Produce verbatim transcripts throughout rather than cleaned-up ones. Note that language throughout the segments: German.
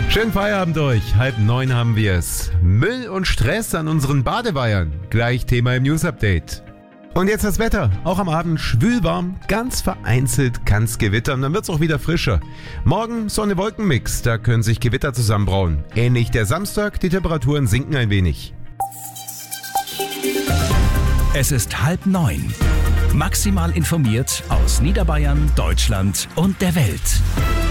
Schönen Feierabend euch. Halb neun haben wir es. Müll und Stress an unseren Badeweihern. Gleich Thema im News-Update. Und jetzt das Wetter. Auch am Abend schwülwarm, ganz vereinzelt kann es gewittern, dann wird es auch wieder frischer. Morgen Sonne-Wolken-Mix, da können sich Gewitter zusammenbrauen. Ähnlich der Samstag, die Temperaturen sinken ein wenig. Es ist halb neun. Maximal informiert aus Niederbayern, Deutschland und der Welt.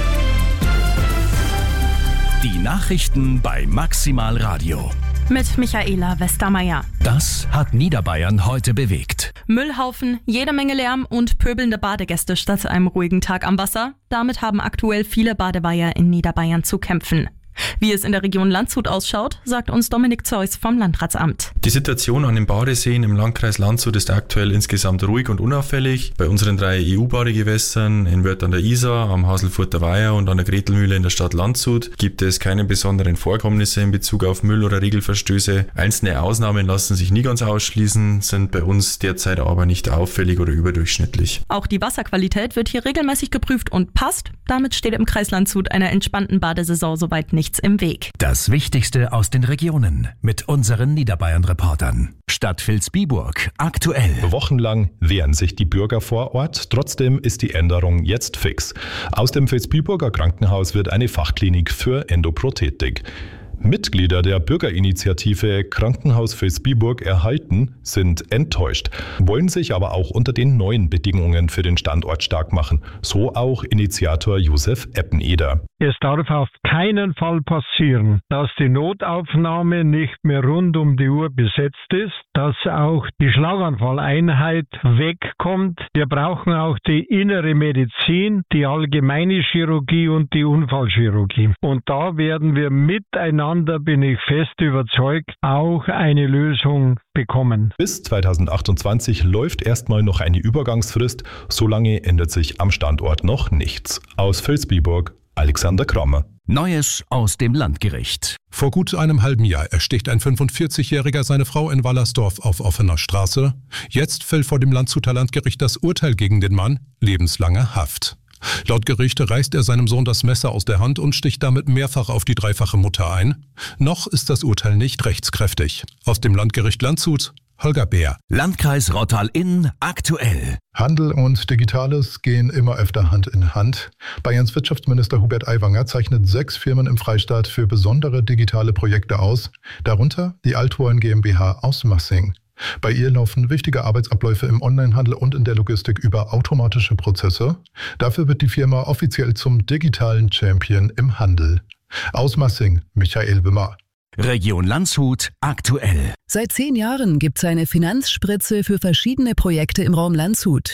Die Nachrichten bei Maximal Radio. Mit Michaela Westermeier. Das hat Niederbayern heute bewegt. Müllhaufen, jede Menge Lärm und pöbelnde Badegäste statt einem ruhigen Tag am Wasser. Damit haben aktuell viele Badeweiher in Niederbayern zu kämpfen. Wie es in der Region Landshut ausschaut, sagt uns Dominik Zeus vom Landratsamt. Die Situation an den Badeseen im Landkreis Landshut ist aktuell insgesamt ruhig und unauffällig. Bei unseren drei E U-Badegewässern in Wörth an der Isar, am Haselfurter Weiher und an der Gretelmühle in der Stadt Landshut gibt es keine besonderen Vorkommnisse in Bezug auf Müll- oder Regelverstöße. Einzelne Ausnahmen lassen sich nie ganz ausschließen, sind bei uns derzeit aber nicht auffällig oder überdurchschnittlich. Auch die Wasserqualität wird hier regelmäßig geprüft und passt. Damit steht im Kreis Landshut einer entspannten Badesaison soweit nichts im Weg. Das Wichtigste aus den Regionen mit unseren Niederbayern-Reportern. Stadt Vilsbiburg aktuell. Wochenlang wehren sich die Bürger vor Ort. Trotzdem ist die Änderung jetzt fix. Aus dem Vilsbiburger Krankenhaus wird eine Fachklinik für Endoprothetik. Mitglieder der Bürgerinitiative Krankenhaus Vilsbiburg erhalten sind enttäuscht, wollen sich aber auch unter den neuen Bedingungen für den Standort stark machen. So auch Initiator Josef Eppeneder. Es darf auf keinen Fall passieren, dass die Notaufnahme nicht mehr rund um die Uhr besetzt ist, dass auch die Schlaganfalleinheit wegkommt. Wir brauchen auch die innere Medizin, die allgemeine Chirurgie und die Unfallchirurgie. Und da werden wir miteinander, bin ich fest überzeugt, auch eine Lösung bekommen. Bis zweitausendachtundzwanzig läuft erstmal noch eine Übergangsfrist. Solange ändert sich am Standort noch nichts. Aus Vilsbiburg, Alexander Krommer. Neues aus dem Landgericht. Vor gut einem halben Jahr ersticht ein fünfundvierzigjähriger seine Frau in Wallersdorf auf offener Straße. Jetzt fällt vor dem Landshuter Landgericht das Urteil gegen den Mann: lebenslange Haft. Laut Gericht reißt er seinem Sohn das Messer aus der Hand und sticht damit mehrfach auf die dreifache Mutter ein. Noch ist das Urteil nicht rechtskräftig. Aus dem Landgericht Landshut, Holger Beer. Landkreis Rottal-Inn aktuell. Handel und Digitales gehen immer öfter Hand in Hand. Bayerns Wirtschaftsminister Hubert Aiwanger zeichnet sechs Firmen im Freistaat für besondere digitale Projekte aus, darunter die Althoorn GmbH aus Massing. Bei ihr laufen wichtige Arbeitsabläufe im Onlinehandel und in der Logistik über automatische Prozesse. Dafür wird die Firma offiziell zum digitalen Champion im Handel. Aus Massing, Michael Wimmer. Region Landshut aktuell. Seit zehn Jahren gibt's eine Finanzspritze für verschiedene Projekte im Raum Landshut.